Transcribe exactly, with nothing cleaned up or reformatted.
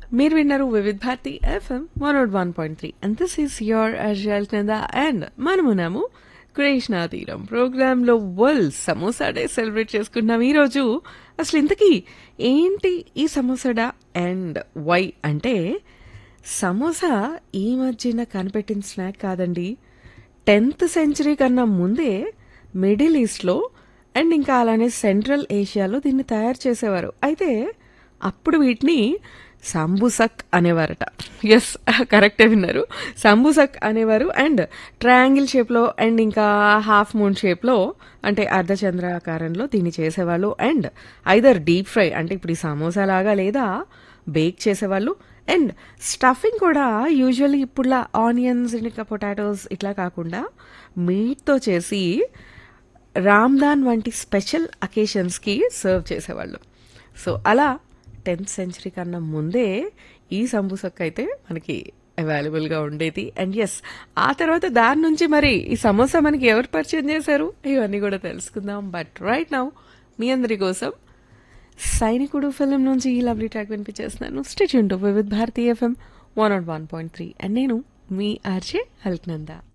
మీరు విన్నారు Vividh Bharati FM one not one point three and this is your అర్జల్ కింద and మనమున్నాము Krishna తీరం ప్రోగ్రాంలో వరల్డ్ సమోసా డే సెలబ్రేట్ చేసుకున్నాం ఈరోజు. అసలు ఇంతకీ ఏంటి ఈ సమోసా డే అండ్ వై అంటే, సమోసా ఈ మధ్యన కనిపెట్టిన స్నాక్ కాదండి. టెన్త్ సెంచరీ కన్నా ముందే మిడిల్ ఈస్ట్లో అండ్ ఇంకా అలానే సెంట్రల్ ఏషియాలో దీన్ని తయారు చేసేవారు. అయితే అప్పుడు వీటిని సంబుసక్ అనేవారట. ఎస్, కరెక్టే విన్నారు, సంబుసక్ అనేవారు. అండ్ ట్రయాంగిల్ షేప్లో అండ్ ఇంకా హాఫ్ మూన్ షేప్లో అంటే అర్ధచంద్రాకారంలో దీన్ని చేసేవాళ్ళు. అండ్ ఐదర్ డీప్ ఫ్రై అంటే ఇప్పుడు ఈ సమోసా లాగా, లేదా బేక్ చేసేవాళ్ళు. అండ్ స్టఫింగ్ కూడా యూజువల్లీ ఇప్పుడులా ఆనియన్స్ ఇంకా పొటాటోస్ ఇట్లా కాకుండా మీట్తో చేసి రామ్దాన్ వంటి స్పెషల్ అకేషన్స్కి సర్వ్ చేసేవాళ్ళు. సో అలా టెన్త్ సెంచరీ కన్నా ముందే ఈ సంబూసక్ అయితే మనకి అవైలబుల్గా ఉండేది. అండ్ ఎస్, ఆ తర్వాత దాని నుంచి మరి ఈ సమోసా మనకి ఎవరు పరిచయం చేశారు ఇవన్నీ కూడా తెలుసుకుందాం. బట్ రైట్ నౌ మీ అందరి కోసం సైనికుడు ఫిలిం నుంచి ఈ lovely track వినిపించేస్తున్నాను. Stay tuned to Vividh Bharati FM one not one point three and నేను మీ ఆర్జే అల్క్నందా.